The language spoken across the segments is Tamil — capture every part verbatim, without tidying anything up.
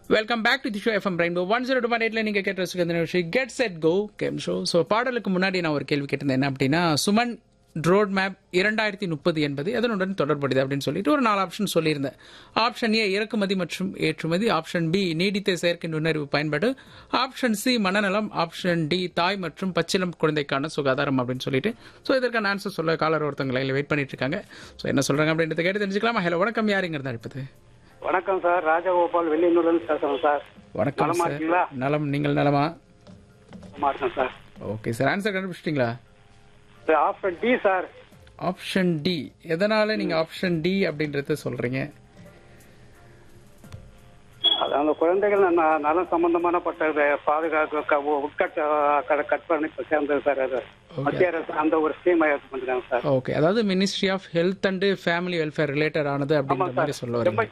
Welcome back to the show FM rainbow one zero two point எயிட்ல நீங்க கேட்ட ரசிகந்த நிகழ்ச்சி get set go game show. So பாடலுக்கு முன்னாடி நான் ஒரு கேள்வி கேட்டிருந்தேன், என்ன அப்படின்னா சுமன் ரோட் மேப் இரண்டாயிரத்தி முப்பது என்பது எதனுடன் தொடர்புடையது அப்படின்னு சொல்லிட்டு ஒரு நாலு ஆப்ஷன் சொல்லியிருந்தேன். ஆப்ஷன் ஏ இறக்குமதி மற்றும் ஏற்றுமதி, ஆப்ஷன் பி நீடித்த செயற்கை நுண்ணறிவு பயன்பாடு, ஆப்ஷன் சி மனநலம், ஆப்ஷன் டி தாய் மற்றும் பச்சிளம் குழந்தைக்கான சுகாதாரம் அப்படின்னு சொல்லிட்டு. ஸோ இதற்கான ஆன்சர் சொல்ல காலர் ஒருத்தவங்க லைன்ல வெயிட் பண்ணிட்டு இருக்காங்க. ஸோ என்ன சொல்றாங்க அப்படின்றத கேட்டு தெரிஞ்சுக்கலாமா? ஹலோ, வணக்கம். யாருங்கிறதா இருப்பது? வணக்கம் சார், ராஜகோபால் வெள்ளியனூர்ல பேசுறேன் சார். வணக்கம் சார். நலம், நீங்கள் நலமா? இருக்கேன் சார். ஓகே சார், ஆன்சர் கண்டுபிடிச்சிட்டீங்களா? Option D sir. Option D. எதனால நீங்க ஆப்ஷன் டி அப்படின்றத சொல்றீங்க? அந்த குழந்தைகள் நலம் சம்பந்தமான பட்ட பாதுகாக்க உட்கட்ட கற்பனை சேர்ந்தது சார். அது மத்திய அரசு அந்த ஒரு ஸ்கீம் பண்ணிருக்காங்க சார். ஓகே, அதாவது ministry of health and family welfare related ஆனது அப்படிங்கிற மாதிரி சொல்ல வரீங்க.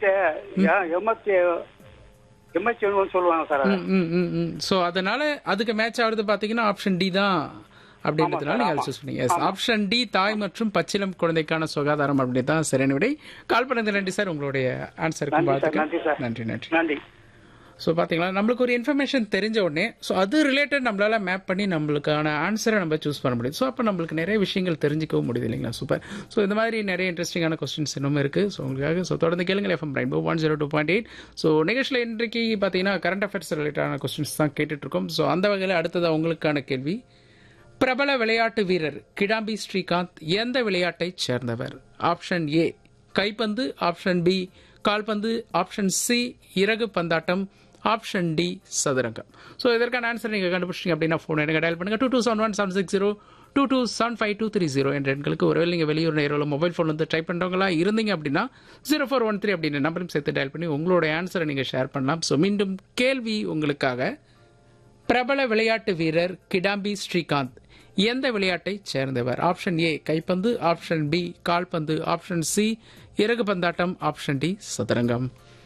சொல்லுவாங்க சார். சோ அதனால அதுக்கு மேட்ச் ஆகுறது பாத்தீங்கன்னா ஆப்ஷன் டி தான் அப்படின்றதுனால நீங்க அழைச்சு சொன்னீங்க. ஆப்ஷன் டி தாய் மற்றும் பச்சிளம் குழந்தைக்கான சுகாதாரம் அப்படி தான் சரியான விடை. கால் பண்ணது நன்றி சார், உங்களுடைய ஆன்சருக்கு வாழ்த்துக்கள். நன்றி நன்றி நன்றி. ஸோ பார்த்தீங்களா, நம்மளுக்கு ஒரு இன்ஃபர்மேஷன் தெரிஞ்ச உடனே ஸோ அது ரிலேட்டட் நம்மளால மேப் பண்ணி நம்மளுக்கான ஆன்சரை நம்ம சூஸ் பண்ண முடியும். ஸோ அப்போ நம்மளுக்கு நிறைய விஷயங்கள் தெரிஞ்சிக்கவும் முடியுது இல்லைங்களா? சூப்பர். ஸோ இந்த மாதிரி நிறைய இன்ட்ரெஸ்டிங்கான கொஸ்டின்ஸ் இன்னும் இருக்குது. ஸோ உங்களுக்காக ஸோ தொடர்ந்து கேளுங்கள் FM rainbow one zero two point eight. So நிகழ்ச்சியில் இன்றைக்கு பார்த்தீங்கன்னா கரண்ட் அஃபேர்ஸ் ரிலேட்டடான கொஸ்டின்ஸ் தான் கேட்டுட்டு இருக்கோம். ஸோ அந்த வகையில் அடுத்ததாக உங்களுக்கான கேள்வி, பிரபல விளையாட்டு வீரர் கிடாம்பி ஸ்ரீகாந்த் எந்த விளையாட்டை சேர்ந்தவர்? ஆப்ஷன் ஏ கைப்பந்து, ஆப்ஷன் பி கால்பந்து, ஆப்ஷன் சி இறகு பந்தாட்டம், ஆப்ஷன் டி சதுரங்கம். ஸோ இதற்கான ஆன்சர் நீங்கள் கண்டுபிடிச்சிங்க அப்படின்னா ஃபோன் எனக்கு டயல் பண்ணுங்க two two seven one seven six zero two two seven five two three zero என்ற எண்களுக்கு. ஒருவேளை நீங்கள் வெளியூர் நேரில் மொபைல் ஃபோன் வந்து டைப் பண்ணுறவங்களா இருந்தீங்க அப்படின்னா ஜீரோ ஃபோர் ஒன் த்ரீ அப்படின்ற நம்பரும் சேர்த்து டயல் பண்ணி உங்களோட ஆன்சரை நீங்கள் ஷேர் பண்ணலாம். ஸோ மீண்டும் கேள்வி உங்களுக்காக, பிரபல விளையாட்டு வீரர் கிடாம்பி ஸ்ரீகாந்த் எந்த விளையாட்டை சேர்ந்தவர்? ஆப்ஷன் ஏ கைப்பந்து, ஆப்ஷன் பி கால்பந்து, ஆப்ஷன் சி இறகு பந்தாட்டம், ஆப்ஷன் டி சதுரங்கம்.